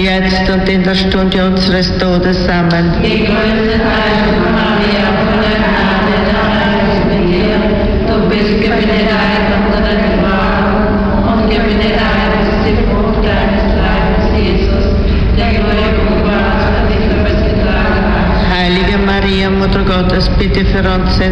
jetzt und in der Stunde unseres Todes. Amen. Gegrüßet sei Maria, voller Gnade, der Herr ist mit dir. Du bist gebenedeit unter den Frauen und gebenedeit ist die Frucht deines Leibes, Jesus, der du geboren hast, der dich für uns getragen hast. Heilige Maria, Mutter Gottes, bitte für uns